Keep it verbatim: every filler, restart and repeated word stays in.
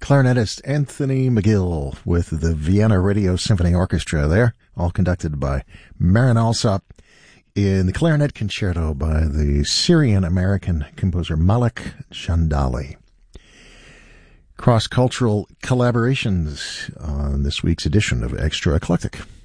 clarinetist Anthony McGill with the Vienna Radio Symphony Orchestra there, all conducted by Marin Alsop in the clarinet concerto by the Syrian-American composer Malik Chandali. Cross-cultural collaborations on this week's edition of Extra Eclectic.